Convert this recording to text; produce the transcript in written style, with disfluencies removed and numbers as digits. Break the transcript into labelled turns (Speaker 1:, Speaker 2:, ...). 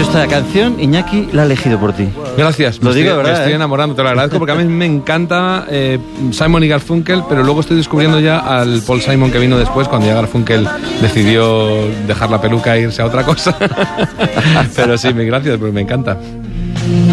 Speaker 1: esta canción Iñaki la ha elegido por ti.
Speaker 2: Gracias.
Speaker 1: Lo digo, ¿verdad?
Speaker 2: Me estoy enamorando, te lo agradezco, porque a mí me encanta Simon y Garfunkel, pero luego estoy descubriendo ya al Paul Simon que vino después, cuando ya Garfunkel decidió dejar la peluca e irse a otra cosa. Pero sí, gracias, porque me encanta.